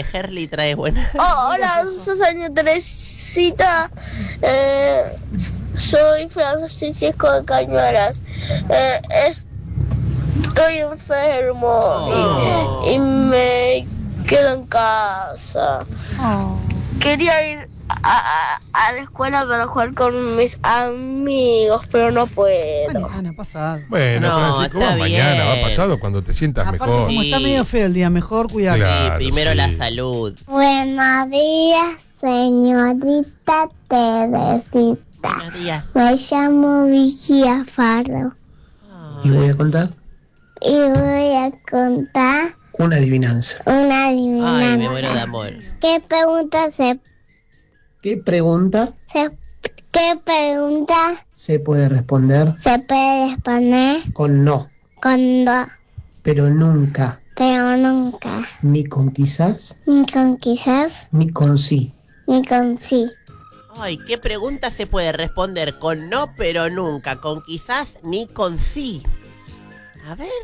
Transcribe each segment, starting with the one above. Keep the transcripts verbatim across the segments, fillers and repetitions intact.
Eh, Herli trae buena. Oh, hola, soy señor Teresita. Eh, soy Francisco de Cañuelas. Eh, estoy enfermo Oh. y, y me quedo en casa. Oh. Quería ir a, a, a la escuela para jugar con mis amigos, pero no puedo. Mañana, pasado. Bueno, No, Francisco, está va mañana, va bien. pasado cuando te sientas Aparte, mejor. como Sí. está medio feo el día, mejor cuidar. Claro. Sí, primero sí. la salud. Buenos días, señorita Teresita. Buenos días. Me llamo Vicky Afardo Y voy a contar y voy a contar una adivinanza. una Ay, me adivinanza. muero de amor. ¿Qué pregunta se, ¿Qué pregunta se qué pregunta se puede responder se puede responder con no, con do, pero nunca, pero nunca, ni con quizás, ni con quizás, ni con sí? ni con sí? Ay, ¿qué pregunta se puede responder con no, pero nunca? Con quizás ni con sí. A ver.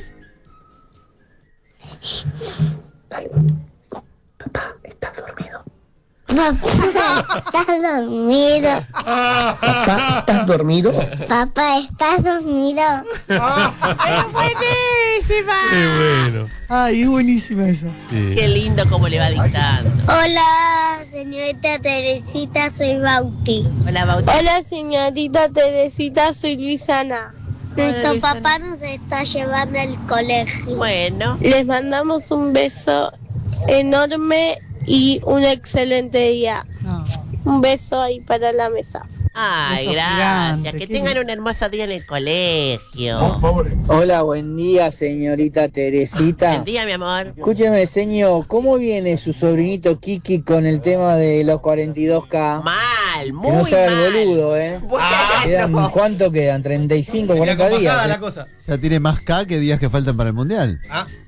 Papá, ¿estás dormido? Papá, ¿estás dormido? Papá, ¿estás dormido? Papá, ¿estás dormido? ¡Es buenísima! Qué bueno. Ay, es buenísima esa. Sí. Qué lindo cómo le va dictando. Hola, señorita Teresita, soy Bauti. Hola, Bautista. Hola, señorita Teresita, soy Luisana. Nuestro Luisana. papá nos está llevando al colegio. Bueno, Les mandamos un beso enorme y un excelente día. No. Un beso ahí para la mesa. ay, Beso gracias. gigante, Que qué tengan lindo. un hermoso día en el colegio. Hola, buen día, señorita Teresita. Buen día, mi amor. Escúcheme, señor, ¿cómo viene su sobrinito Kiki con el tema de los cuarenta y dos K? Mal, Que muy no se haga el mal. boludo, ¿eh? Quedan, Bueno. ¿cuánto quedan? ¿treinta y cinco, cuarenta días? ¿eh? cosa. Ya tiene más K que días que faltan para el mundial.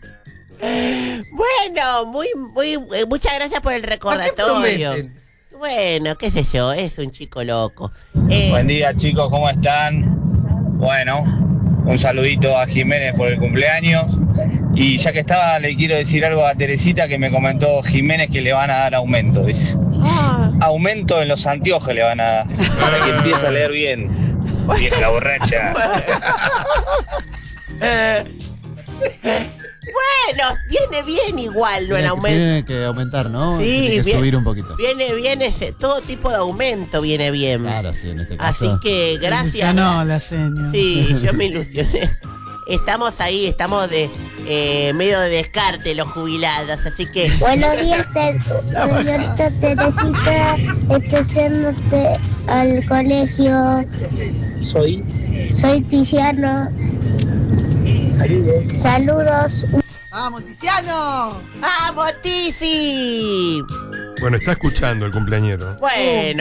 Bueno, muy, muy, eh, muchas gracias por el recordatorio. Bueno, qué sé yo, es un chico loco. Eh, Buen día, chicos, ¿cómo están? Bueno, un saludito a Jiménez por el cumpleaños. Y ya que estaba, le quiero decir algo a Teresita que me comentó Jiménez que le van a dar aumento, dice. ah, Aumento en los anteojos le van a dar, para que empiece a leer bien. Vieja borracha. bueno, viene bien igual, no el Tiene, aumento. tiene que aumentar, ¿no? Sí, tiene que bien. subir un poquito. Viene, viene ese- todo tipo de aumento viene bien. Claro, sí, en este caso. Así que gracias. No, la seño. Sí, yo me ilusioné. Estamos ahí, estamos de eh, medio de descarte los jubilados, así que Buenos días, te- señorita Teresita. Estoy haciéndote al colegio. Soy. Soy Tiziano. Saludos. Saludos. ¡Vamos, Tiziano! ¡vamos, Tizi! Bueno, está escuchando el cumpleañero. Bueno.